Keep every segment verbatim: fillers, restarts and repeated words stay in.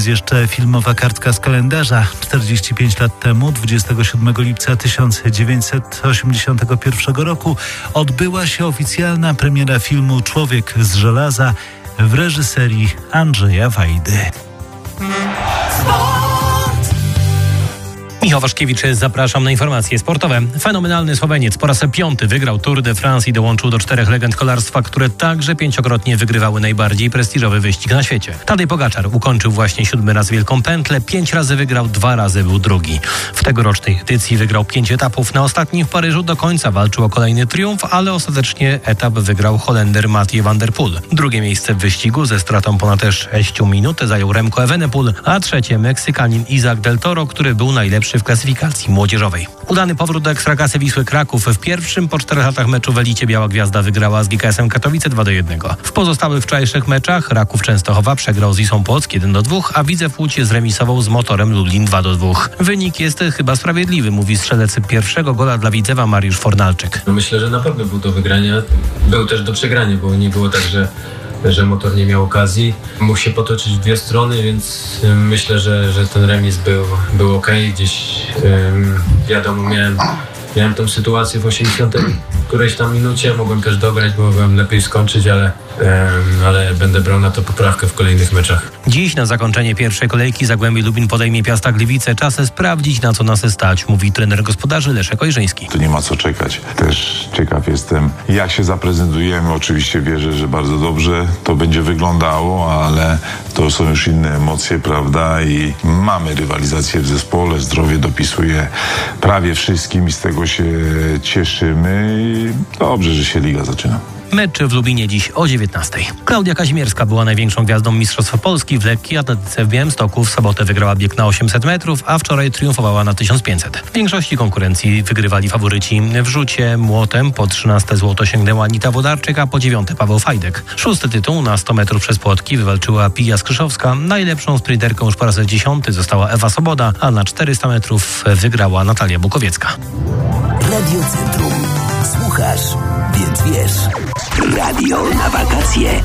jest jeszcze filmowa kartka z kalendarza. czterdzieści pięć lat temu, dwudziestego siódmego lipca tysiąc dziewięćset osiemdziesiątego pierwszego roku, odbyła się oficjalna premiera filmu Człowiek z żelaza w reżyserii Andrzeja Wajdy. Michał Waszkiewicz, zapraszam na informacje sportowe. Fenomenalny Słoweniec po raz piąty wygrał Tour de France i dołączył do czterech legend kolarstwa, które także pięciokrotnie wygrywały najbardziej prestiżowy wyścig na świecie. Tadej Pogaczar ukończył właśnie siódmy raz Wielką Pętlę, pięć razy wygrał, dwa razy był drugi. W tegorocznej edycji wygrał pięć etapów. Na ostatnim w Paryżu do końca walczył o kolejny triumf, ale ostatecznie etap wygrał Holender Mathieu van der Poel. Drugie miejsce w wyścigu ze stratą ponad sześć minut zajął Remco Evenepoel, a trzecie Meksykanin Isaac del Toro, który był najlepszy w klasyfikacji młodzieżowej. Udany powrót do Ekstraklasy Wisły Kraków. W pierwszym po czterech latach meczu w elicie Biała Gwiazda wygrała z G K S-em Katowice dwa do jednego. W pozostałych wczorajszych meczach Raków Częstochowa przegrał z Wisłą Płock jeden do dwóch, a Widzew Łódź zremisował z Motorem Lublin dwa do dwóch. Wynik jest chyba sprawiedliwy, mówi strzelec pierwszego gola dla Widzewa Mariusz Fornalczyk. Myślę, że na pewno był do wygrania. Był też do przegrania, bo nie było tak, że że Motor nie miał okazji. Mógł się potoczyć w dwie strony, więc myślę, że, że ten remis był, był okej. Gdzieś um, wiadomo, miałem, miałem tą sytuację w osiemdziesiątej którejś tam minucie. Mogłem też dograć, bo mogłem lepiej skończyć, ale, um, ale będę brał na to poprawkę w kolejnych meczach. Dziś na zakończenie pierwszej kolejki Zagłębie Lubin podejmie Piasta Gliwice. Czas sprawdzić, na co nas stać, mówi trener gospodarzy Leszek Ojrzyński. Tu nie ma co czekać. Też ciekaw jestem, jak się zaprezentujemy. Oczywiście wierzę, że bardzo dobrze to będzie wyglądało, ale to są już inne emocje, prawda? I mamy rywalizację w zespole. Zdrowie dopisuje prawie wszystkim i z tego się cieszymy. I dobrze, że się liga zaczyna. Mecz w Lubinie dziś o dziewiętnastej. Klaudia Kazimierska była największą gwiazdą Mistrzostw Polski w lekkiej atletyce w Białymstoku. W sobotę wygrała bieg na osiemset metrów, a wczoraj triumfowała na tysiąc pięćset. W większości konkurencji wygrywali faworyci w rzucie młotem. Po trzynaste złoto sięgnęła Anita Włodarczyk, a po dziewiąte Paweł Fajdek. Szósty tytuł na sto metrów przez płotki wywalczyła Pija Skrzyszowska. Najlepszą sprinterką już po raz dziesiąty została Ewa Soboda, a na czterysta metrów wygrała Natalia Bukowiecka. Radio Centrum. Słuchasz, więc wiesz. Radio na wakacje.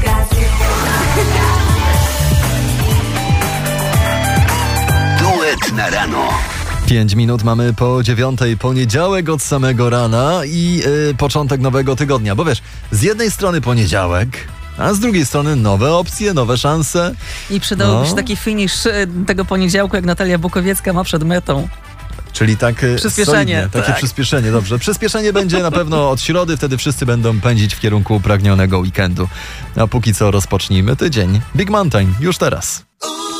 Duet na rano. Pięć minut mamy po dziewiątej, poniedziałek od samego rana i yy, początek nowego tygodnia. Bo wiesz, z jednej strony poniedziałek, a z drugiej strony nowe opcje, nowe szanse. I przydałby no. się taki finisz tego poniedziałku, jak Natalia Bukowiecka ma przed metą. Czyli tak przyspieszenie, solidnie, takie tak. przyspieszenie, dobrze. Przyspieszenie będzie na pewno od środy, wtedy wszyscy będą pędzić w kierunku upragnionego weekendu. A póki co rozpocznijmy tydzień. Big Mountain, już teraz.